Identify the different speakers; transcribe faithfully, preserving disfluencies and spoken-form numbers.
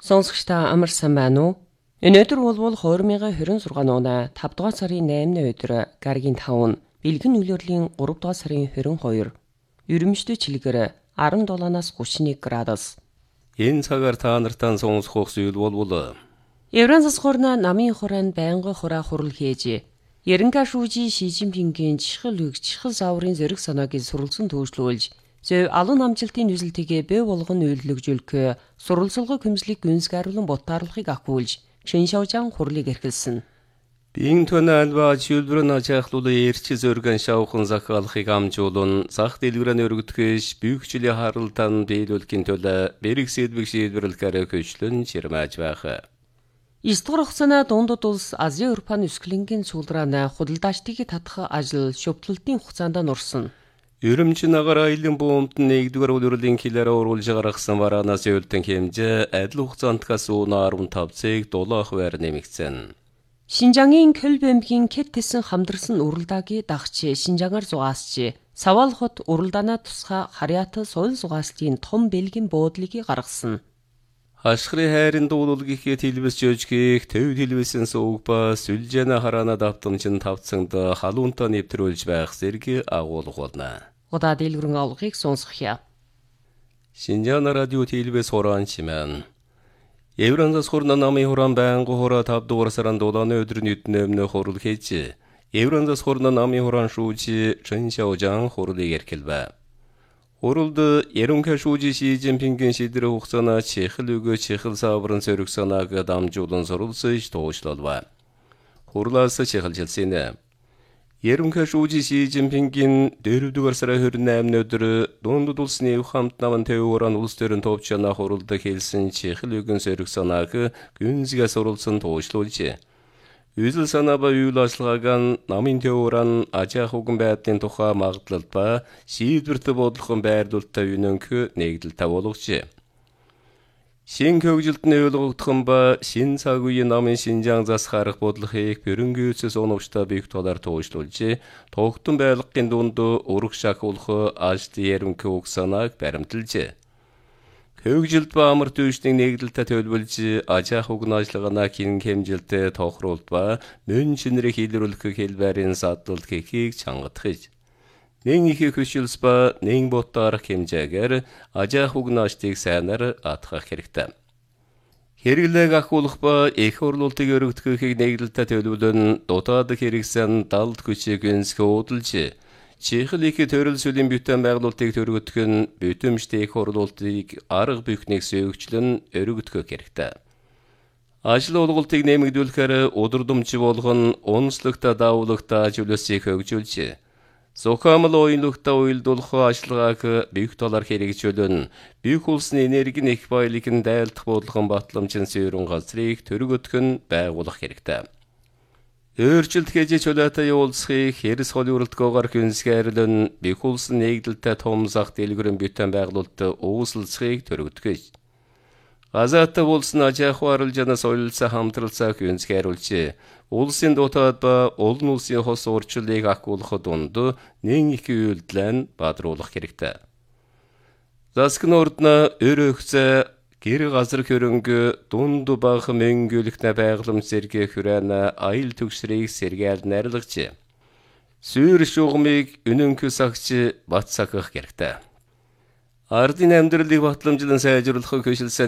Speaker 1: Сонсогч та амар сайн байна уу? Өнөөдөр бол хоёр мянган двадцать шесть оны тавь дугаар сарын наймны өдөр гарагийн тавь нь бэлгэн үйлрлийн гурав дугаар сарын двадцать two ерөнхийдөө чилгээр seventy-seven-аас thirty-one градус.
Speaker 2: Энэ цагаар та нартаа сонсох зүйл болвол
Speaker 1: Евран засгуурна намын хураанд байнгын хураа хурал хийж Ерөнхий шүүжи Ши Жинпингийн чихэл үг чихэл зааврын зэрэг санааг сурвалжсан төвшлүүлж зөв алуун амжилтын нүсэлтэйгээ бэ болгон үйлдэлжүүлэх сурвалжлагын хөмслийг гүнзгийрлэн ботаарлахыг ахиулж Шэншаожан хурлыг эрхэлсэн.
Speaker 2: Бин тональва чөлбөрн ажиахлуулы эрчи зөргөн шавхан захиалахыг амжуулан зах дэлгэрэн өргөдгөж büyükçülüğe харалтан биелүүлэхийн төлөө бэрэг сэдвийг шийдвэрлэхээр хөшлөн чирмааж байх.
Speaker 1: Эсдгээр хугацааны дундад улс Азийн Европын өсгөлэнгийн цугларааны худалдаачдыг татах ажил шөвтлөлтийн хугацаанд нурсан.
Speaker 2: Үрümçi Nagar Aylin boğumtun нэгдүгээр үлрлийн хилээр оруулж гаргасан варанаас өлтөн хэмжээ адил хугацаантгаас уунаа fifty доллар хувиар нэмэгдсэн.
Speaker 1: Шинжангийн Көлбэмгийн Кэт тэсэн хамдарсан уралдаагийн дагч Шинжангаар зугаасч Савал хот уралдаанаа тусгай харьяат соёл зугаалтын том бэлгийн буудлыг гаргасан.
Speaker 2: Ашхрын хайрын дуулуулгийнхээ телевиз жөжгийг төв телевизэн суугба сүлжээнэ хараана давтамжин тавцсанд халуунтаа нэвтрүүлж байх зэрэг агуулга болно.
Speaker 1: Удаа дэлгэрэн авлагыг сонсгоё.
Speaker 2: Шинжаан радио телевиз хураан чимэн. Евран засгуурна намын хураан байнгын хураа тавь дугаар сарын долооны өдөр нийтнээ өмнө хурал хийж Евран засгуурна намын хураан шүүжи Шэншаожан хурлыг эрхэлвэ. Хуралд Ерөнхий шүүжи Ши Жинпингийн шийдвэр хугацааны чихэл өгөө чихэл саврын сөрөг санааг дамжуулан сурвалжиж туушлалва. Хурлаас чихэлжилсэн. Ерөнхий шүүжи Ши Жинпингийн fourth дугаар сарын twenty-eighны өдөр дундад улсны хамт намын төвөрөн улс төрийн товчона хуралд хэлсэн чихэл өгөн сөрөг санааг гүнзгий сурвалжсан туушлуулж Үзэл санаа ба үйл ажиллагааг намын төвөрөн ажиах үгэн байдлын тухай магадлал ба шийдвэрт бодлохын байрлуулалтаа үнэнх нэгдэлтэй болгож Шин хөгжилтний ойлгогдхон ба шин цаг үеийн намын Шинжаан зас харах бодлохыг бүрэнгүйцэс оновчтой бих толоор туушлуулж тогтун байлгын дунд ураг шахуулах ажлын ерөнхий үг санааг баримталж Хөгжилт ба амар төвчний нэгдэлтэй төлөвлөж ажиах үгэн ажиллагаанаа хэн хэмжилттэй тохируулт ба мөн шинрийг илрүүлэх хэлбэрийн садлалт хийхийг чангадах. Нэн их хөшөлс ба нэн ботоор хэмжээгээр ажиах үгэн ажтыг сайнаар атгах хэрэгтэй. Хэрэглээг ахуулах ба их орлуултыг өргөдөхийг нэгдэлтэй төлөвлөн дутаад хэрэгсэн далд хүчийг гүнзгий уудалж Чихэл их төрөл сүлийн бүтэн байгуулалтыг төргөдөх нь бүтэмжтэй их орлуултыг арга бүхнийг сөөгчлөн өргөдөх хэрэгтэй. Ажил олголтыг нэмэгдүүлэхээр удирдамжи болгон онцлогтой давуулагтай ажлыг хөгжүүлж зохиомл уянлагтай уялдуулах ажиллагааг бих толоор хэрэгжүүлэн бих улсны энергийн их баялагын дайлдах бодлогын батламжийн суурин газрыг төргөдөх нь байгуулах хэрэгтэй. Өөрчлөлт хийж чөлөөтэй явуулсхийг хэрэс хол уралдгаагаар гүнзгийрлэн бих улсын нэгдэлтэй том зах дэлгэрэн бүтэн байгуулалт үүсэлцхийг төрөгдгөж. Газаат улсын ажиах харилжаана соёлцоо хамтралцаа гүнзгийруулж улсын дутаад ба олон улсын хос урчлалыг ахиулах дунд нэн их үйлдэл бадруулах хэрэгтэй. Засгийн ордно өрөөгцөө гэр газар хөрөнгө дунд баг мөнгөлөхнө байгаламж зэрэг хүрээна аял төгсрийг сэргээл найрлагч. Сүйр шугамыг үнэнх сагч бат сахах хэрэгтэй. Ардын амьдралыг батламжлан сайжруулах хөшөлсөн